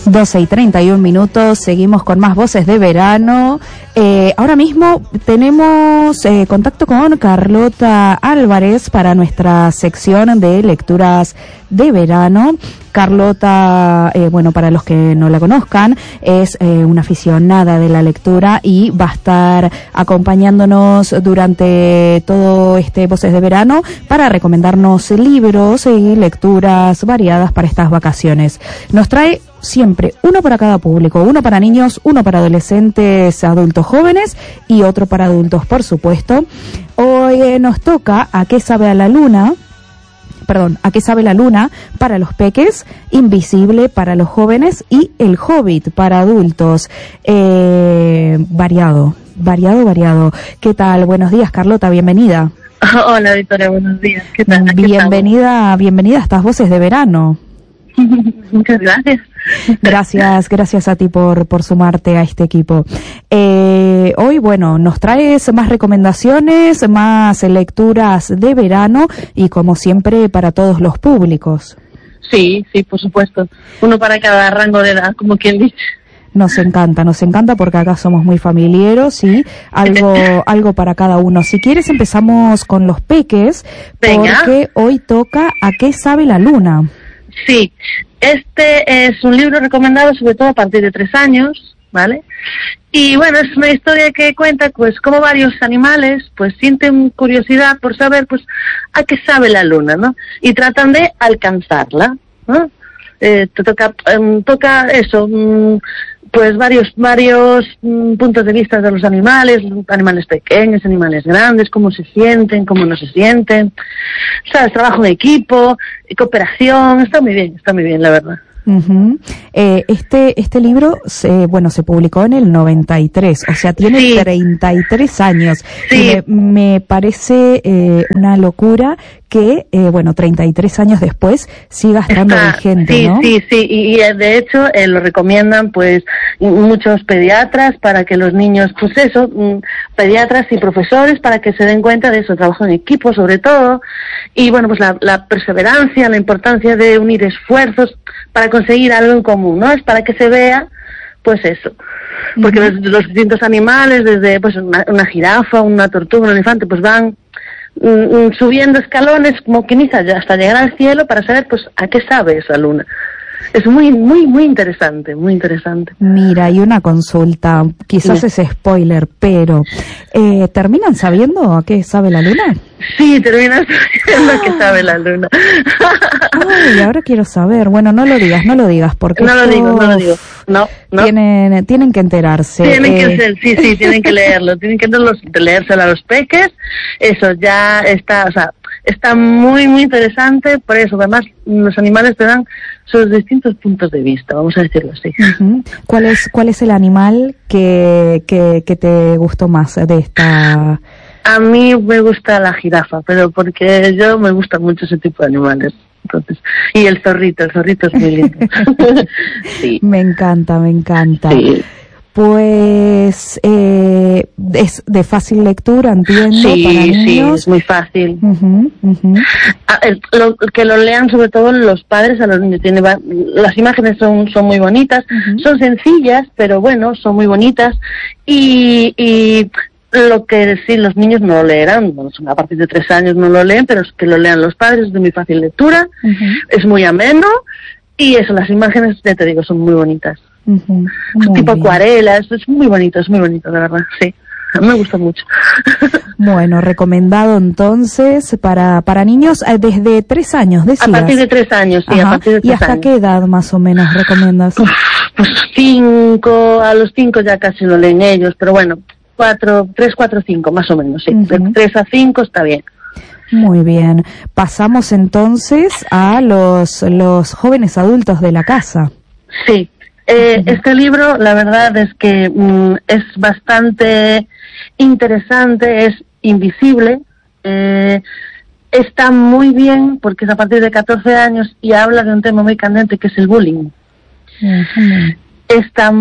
12:31, seguimos con más voces de verano. Ahora mismo tenemos contacto con Carlota Álvarez para nuestra sección de lecturas de verano. Carlota, bueno, para los que no la conozcan, es una aficionada de la lectura y va a estar acompañándonos durante todo este Voces de Verano para recomendarnos libros y lecturas variadas para estas vacaciones. Nos trae siempre uno para cada público, uno para niños, uno para adolescentes, adultos jóvenes y otro para adultos, por supuesto. Hoy nos toca ¿A qué sabe la luna para los peques, Invisible para los jóvenes y El Hobbit para adultos. Variado. ¿Qué tal? Buenos días, Carlota, bienvenida. Hola, Victoria, buenos días. ¿Qué tal? Bienvenida a estas Voces de Verano. Muchas gracias. Gracias a ti por sumarte a este equipo. Hoy, bueno, nos traes más recomendaciones, más lecturas de verano y como siempre para todos los públicos. Sí, por supuesto. Uno para cada rango de edad, como quien dice. Nos encanta porque acá somos muy familiares y algo para cada uno. Si quieres empezamos con los peques. Venga. Porque hoy toca ¿A qué sabe la luna? Sí, este es un libro recomendado sobre todo a partir de 3 años, ¿vale? Y bueno, es una historia que cuenta pues cómo varios animales pues sienten curiosidad por saber pues a qué sabe la luna, ¿no? Y tratan de alcanzarla, ¿no? Toca eso, pues varios puntos de vista de los animales pequeños, animales grandes, cómo se sienten, cómo no se sienten, ¿sabes? Trabajo en equipo, cooperación, está muy bien, la verdad. Uh-huh. Este libro se publicó en el 93, o sea, tiene 33 años. Sí. Y me parece una locura que, 33 años después siga estando vigente, ¿no? Sí, y de hecho lo recomiendan pues muchos pediatras para que los niños, pues eso, pediatras y profesores para que se den cuenta de eso, trabajo en equipo sobre todo, y bueno, pues la perseverancia, la importancia de unir esfuerzos para conseguir algo en común, ¿no? Es para que se vea, pues eso, porque los distintos animales, desde pues una jirafa, una tortuga, un elefante, pues van subiendo escalones como quien dice hasta llegar al cielo para saber pues a qué sabe esa luna. Es muy interesante, muy interesante. Mira, y una consulta, quizás es spoiler, pero ¿terminan sabiendo a qué sabe la luna? Sí, terminan sabiendo a qué sabe la luna. Ay, ahora quiero saber. Bueno, no lo digas, porque no lo digo. No. Tienen que enterarse. Tienen que leerlo, tienen que leérselo a los peques. Eso ya está, o sea, está muy interesante, por eso además los animales te dan sus distintos puntos de vista, vamos a decirlo así. Uh-huh. ¿Cuál es el animal que te gustó más de esta? A mí me gusta la jirafa, pero porque yo me gusta mucho ese tipo de animales. Entonces, y el zorrito es muy lindo. Sí. Me encanta. Sí. Pues es de fácil lectura, entiendo, para niños. Sí, es muy fácil. Uh-huh. Que lo lean sobre todo los padres a los niños. Las imágenes son muy bonitas, son sencillas, pero bueno, son muy bonitas. Y lo que sí los niños no lo leerán, bueno, a partir de 3 años no lo leen, pero es que lo lean los padres, es de muy fácil lectura, es muy ameno, y eso, las imágenes, ya te digo, son muy bonitas. Tipo acuarelas, es muy bonito, de verdad, sí. A mí me gusta mucho. Bueno, recomendado entonces para niños desde 3 años, decías. A partir de 3 años, sí. Ajá. A partir de 3 ¿Y hasta años. qué edad más o menos recomiendas? Pues 5, a los 5 ya casi lo leen ellos, pero bueno, 3, 4, 5 más o menos, sí. De 3 a 5 está bien. Muy bien. Pasamos entonces a los jóvenes adultos de la casa. Sí. Este libro, la verdad es que es bastante interesante, es Invisible, está muy bien porque es a partir de 14 años y habla de un tema muy candente que es el bullying. Está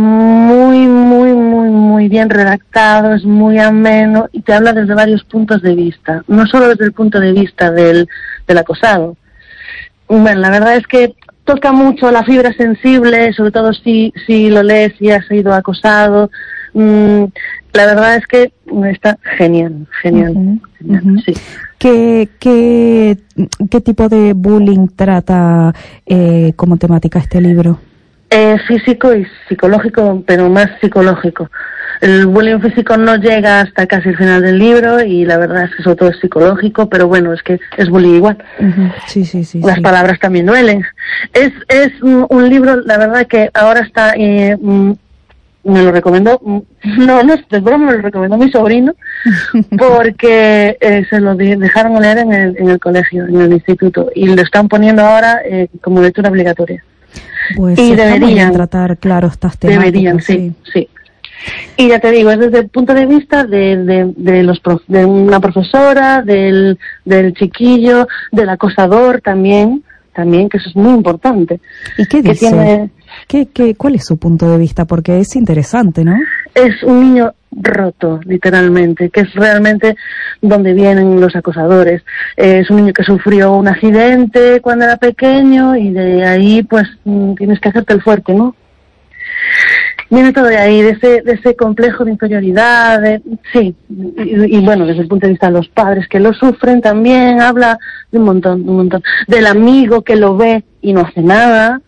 muy bien redactado, es muy ameno y te habla desde varios puntos de vista, no solo desde el punto de vista del acosado. Bueno, la verdad es que toca mucho la fibra sensible, sobre todo si lo lees y has sido acosado. La verdad es que está genial. Sí. ¿Qué tipo de bullying trata como temática este libro? Físico y psicológico, pero más psicológico. El bullying físico no llega hasta casi el final del libro y la verdad es que sobre todo es psicológico, pero bueno, es que es bullying igual. Sí. Las palabras también duelen. Es un libro, la verdad que ahora está, me lo recomendó, no es de broma, me lo recomendó mi sobrino, porque se lo dejaron leer en el colegio, en el instituto, y lo están poniendo ahora como lectura obligatoria. Pues y deberían tratar, claro, estas temáticas. Deberían, sí. Y ya te digo, es desde el punto de vista de una profesora, del chiquillo, del acosador también, que eso es muy importante. ¿Y qué dice? ¿Cuál es su punto de vista? Porque es interesante, ¿no? Es un niño roto, literalmente, que es realmente donde vienen los acosadores. Es un niño que sufrió un accidente cuando era pequeño y de ahí pues tienes que hacerte el fuerte, ¿no? Viene todo de ahí, de ese complejo de inferioridad, sí, y bueno, desde el punto de vista de los padres que lo sufren también, habla de un montón, del amigo que lo ve y no hace nada,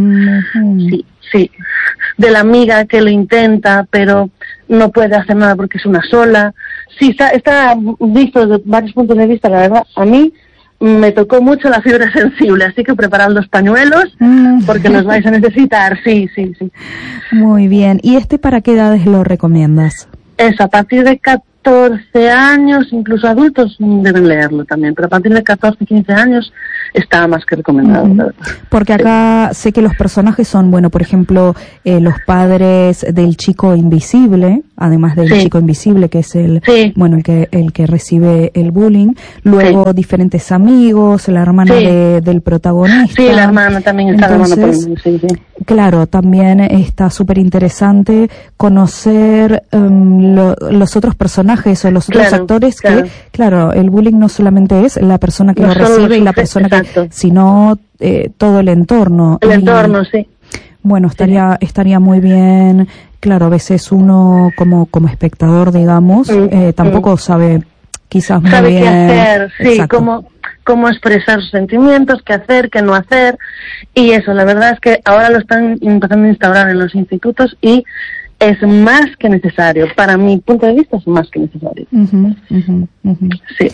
sí, de la amiga que lo intenta pero no puede hacer nada porque es una sola, sí, está visto desde varios puntos de vista, la verdad, a mí me tocó mucho la fibra sensible, así que preparad los pañuelos porque los vais a necesitar, sí. Muy bien. ¿Y para qué edades lo recomiendas? Es a partir de 14 años, incluso adultos deben leerlo también, pero a partir de 14, 15 años está más que recomendado. Porque acá sé que los personajes son, bueno, por ejemplo, los padres del chico invisible, además del chico invisible, que es el que recibe el bullying, luego diferentes amigos, la hermana del protagonista. Sí, la hermana también está. Entonces, claro, también está súper interesante conocer los otros personajes o los otros actores que, claro, el bullying no solamente es la persona que lo recibe y la persona que, sino todo el entorno. Sí. Bueno, estaría muy bien. Claro, a veces uno como espectador, digamos, tampoco sabe quizás muy bien. Sabe qué hacer, sí, cómo expresar sus sentimientos, qué hacer, qué no hacer. Y eso, la verdad es que ahora lo están empezando a instaurar en los institutos y es más que necesario. Para mi punto de vista es más que necesario. Sí.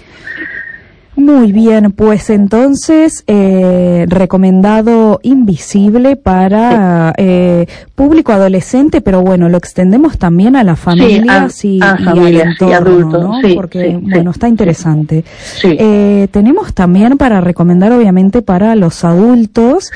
Muy bien, pues entonces recomendado Invisible para público adolescente, pero bueno, lo extendemos también a la familia y al entorno, adultos, ¿no? Sí, porque bueno, está interesante. Sí. Tenemos también para recomendar, obviamente, para los adultos,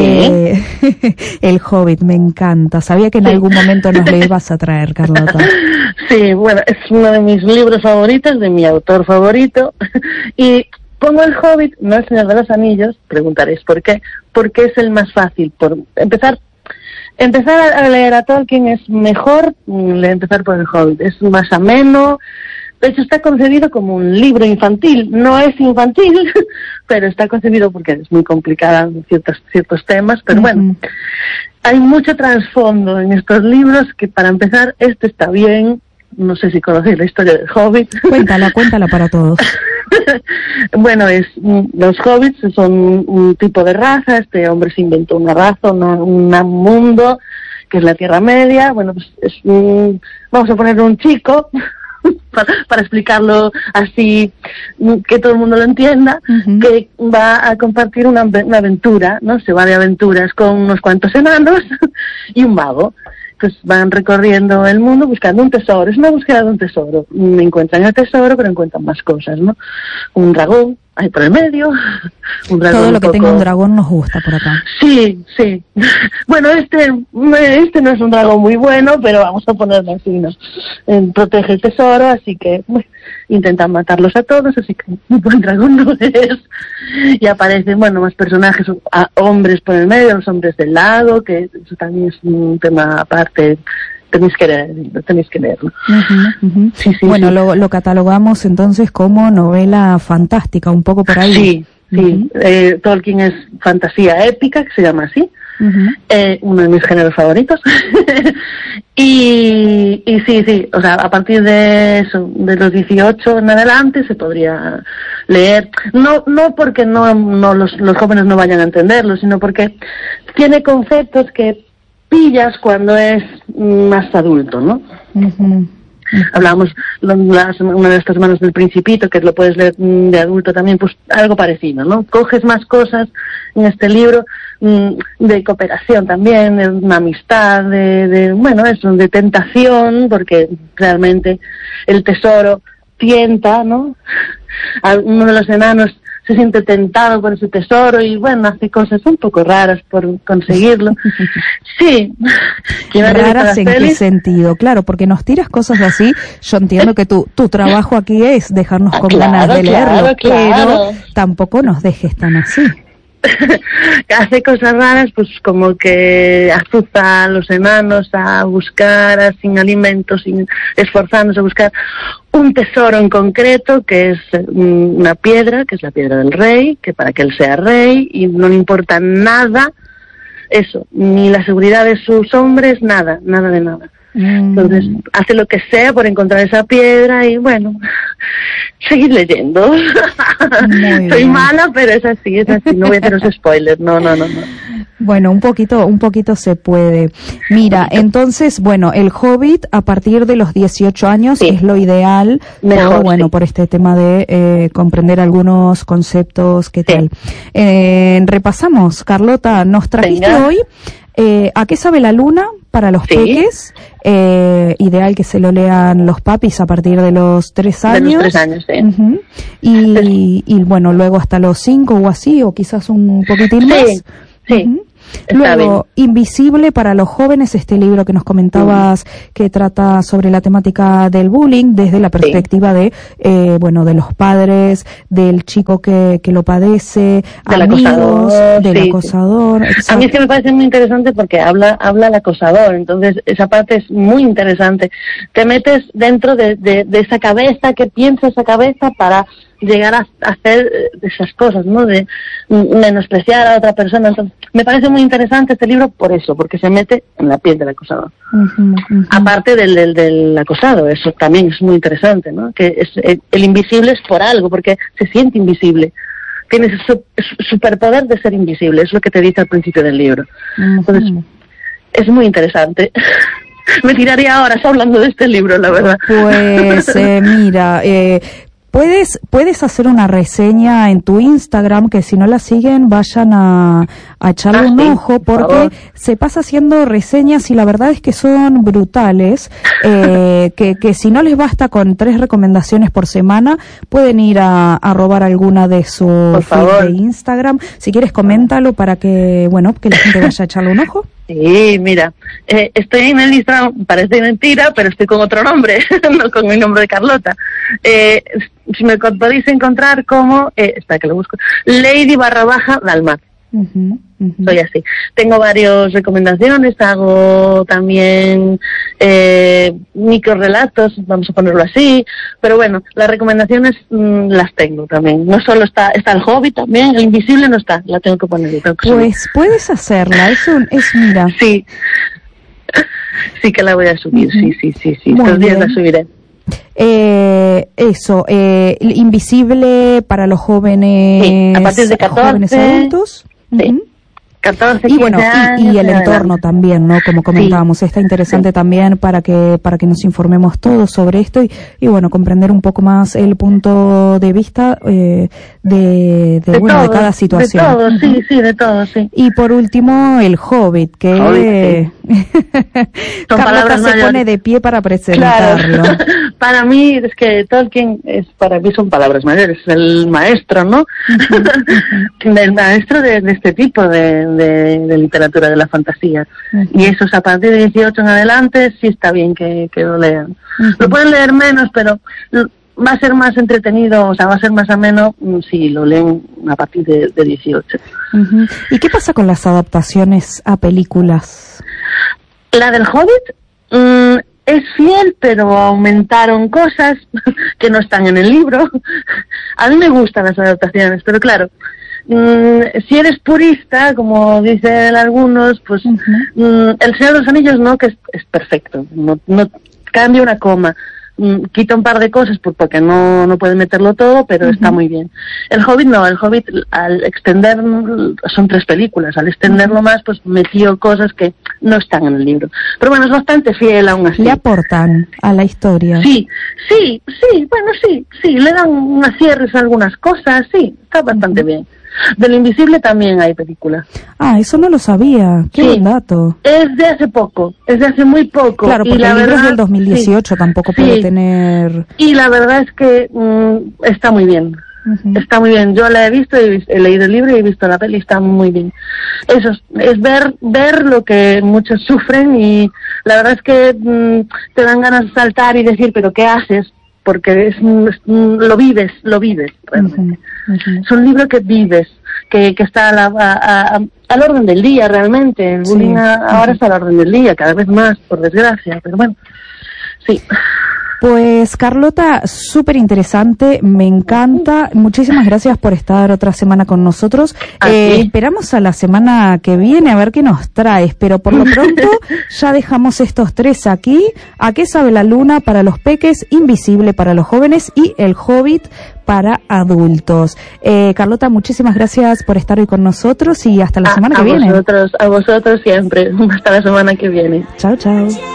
El Hobbit, me encanta. Sabía que en algún momento nos lo ibas a traer, Carlota. Sí, bueno, es uno de mis libros favoritos, de mi autor favorito, y pongo El Hobbit, no El Señor de los Anillos, preguntaréis por qué, porque es el más fácil. Por empezar a leer a Tolkien es mejor empezar por El Hobbit, es más ameno, de hecho está concebido como un libro infantil, no es infantil, pero está concebido porque es muy complicada ciertos temas, pero bueno, hay mucho trasfondo en estos libros que para empezar está bien. No sé si conocéis la historia del Hobbit. Cuéntala para todos. Bueno, los Hobbits son un tipo de raza. Este hombre se inventó una raza, un mundo que es la Tierra Media. Bueno, pues vamos a poner un chico para explicarlo así, que todo el mundo lo entienda, que va a compartir una aventura, ¿no? Se va de aventuras con unos cuantos enanos y un mago. Pues van recorriendo el mundo buscando un tesoro. Es una búsqueda de un tesoro. Encuentran el tesoro, pero encuentran más cosas, ¿no? Un dragón ahí por el medio. Un dragón todo lo que tenga un dragón nos gusta por acá. Sí. Bueno, este no es un dragón muy bueno, pero vamos a ponerlo así, ¿no? Protege el tesoro, así que intentan matarlos a todos, así que un buen dragón no es. Y aparecen, más personajes, hombres por el medio, los hombres del lago, que eso también es un tema aparte. Tenéis que leerlo. Sí, bueno, sí. Lo catalogamos entonces como novela fantástica, un poco por ahí. Sí, Tolkien es fantasía épica, que se llama así. Uno de mis géneros favoritos. y sí, o sea, a partir de eso, de los 18 en adelante se podría leer, no porque no los jóvenes no vayan a entenderlo, sino porque tiene conceptos que pillas cuando es más adulto, ¿no? Hablábamos una de estas semanas del Principito, que lo puedes leer de adulto también, pues algo parecido, ¿no? Coges más cosas en este libro de cooperación también, de una amistad, bueno, eso, de tentación, porque realmente el tesoro tienta, ¿no? Uno de los enanos se siente tentado por ese tesoro y bueno, hace cosas un poco raras por conseguirlo. Sí. ¿Raras en qué sentido? Claro, porque nos tiras cosas así. Yo entiendo que tu trabajo aquí es dejarnos con ganas de leerlo, pero tampoco nos dejes tan así. Hace cosas raras, pues como que azuza a los enanos a buscar sin alimentos, esforzándose a buscar un tesoro en concreto, que es una piedra, que es la piedra del rey, que para que él sea rey, y no le importa nada, eso, ni la seguridad de sus hombres, nada de nada. Entonces hace lo que sea por encontrar esa piedra y bueno, seguid leyendo. Soy mala, pero es así, no voy a haceros spoilers, no. Bueno, un poquito se puede. Mira, entonces, bueno, el Hobbit a partir de los 18 años es lo ideal, mejor, por este tema de comprender algunos conceptos, ¿qué tal? Repasamos, Carlota, nos trajiste hoy ¿A qué sabe la luna? Para los peques, ideal que se lo lean los papis a partir de los 3 años. De los 3 años, sí. Y bueno, luego hasta los 5 o así, o quizás un poquitín más. Sí. Luego, Invisible para los jóvenes, este libro que nos comentabas que trata sobre la temática del bullying desde la perspectiva de de los padres, del chico que lo padece, del amigos, del acosador. A mí es que me parece muy interesante porque habla al acosador, entonces esa parte es muy interesante. Te metes dentro de esa cabeza, que piensa esa cabeza para llegar a hacer esas cosas, ¿no? De menospreciar a otra persona. Entonces, me parece muy interesante este libro por eso, porque se mete en la piel del acosador. Aparte del acosado, eso también es muy interesante, ¿no? Que el invisible es por algo, porque se siente invisible. Tienes el superpoder de ser invisible, es lo que te dice al principio del libro. Entonces, es muy interesante. Me tiraría horas hablando de este libro, la verdad. Pues, mira, Puedes hacer una reseña en tu Instagram, que si no la siguen vayan a echarle un ojo, porque se pasa haciendo reseñas y la verdad es que son brutales, que si no les basta con 3 recomendaciones por semana, pueden ir a robar alguna de sus feed de Instagram. Si quieres, coméntalo para que la gente vaya a echarle un ojo. Sí, mira, estoy en el Instagram, parece mentira, pero estoy con otro nombre, no con mi nombre de Carlota. Si me podéis encontrar como, espera que lo busco, Lady_Dalmat. Soy así. Tengo varias recomendaciones, hago también microrelatos, vamos a ponerlo así, pero bueno, las recomendaciones las tengo también. No solo está el Hobbit también, el Invisible no está, la tengo que poner. Pues puedes hacerla, mira. Sí que la voy a subir, sí. Estos días la subiré. Invisible para los jóvenes, a partir de 14, jóvenes adultos. 14, y bueno, años, y el entorno también, ¿no? Como comentábamos, está interesante también para que nos informemos todos sobre esto y bueno, comprender un poco más el punto de vista de cada situación. De todo, de todo, sí. Y por último, el Hobbit, que son palabras se pone de pie para presentarlo. Claro. Para mí es que Tolkien para mí son palabras mayores, el maestro, ¿no? El maestro de este tipo de literatura, de la fantasía. Y eso es a partir de 18 en adelante, sí está bien que lo lean. Lo pueden leer menos, pero va a ser más entretenido, o sea, va a ser más ameno si lo leen a partir de 18. ¿Y qué pasa con las adaptaciones a películas? La del Hobbit es fiel, pero aumentaron cosas que no están en el libro. A mí me gustan las adaptaciones, pero claro, si eres purista, como dicen algunos, pues El Señor de los Anillos no, que es perfecto, no cambia una coma, quita un par de cosas porque no puede meterlo todo, pero está muy bien. El Hobbit no, el Hobbit al extender, son 3 películas, al extenderlo más, pues metió cosas que no están en el libro. Pero bueno, es bastante fiel aún así. Le aportan a la historia. Sí, le dan unas cierres a algunas cosas, sí, está bastante bien. Del Invisible también hay película. Ah, eso no lo sabía. Qué buen dato. Es de hace poco, es de hace muy poco. Claro, porque el libro es del 2018, tampoco puede tener... Y la verdad es que está muy bien. Está muy bien. Yo la he visto, he leído el libro y he visto la peli, está muy bien. Eso es ver lo que muchos sufren, y la verdad es que te dan ganas de saltar y decir, pero ¿qué haces? Porque lo vives realmente. Es un libro que vives, que está al orden del día realmente. El bullying ahora está al orden del día, cada vez más, por desgracia, pero bueno, sí. Pues Carlota, súper interesante, me encanta. Muchísimas gracias por estar otra semana con nosotros. Esperamos a la semana que viene a ver qué nos traes, pero por lo pronto ya dejamos estos 3 aquí. ¿A qué sabe la luna para los peques? Invisible para los jóvenes y El Hobbit para adultos. Carlota, muchísimas gracias por estar hoy con nosotros y hasta la semana que viene. A vosotros siempre. Hasta la semana que viene. Chao, chao.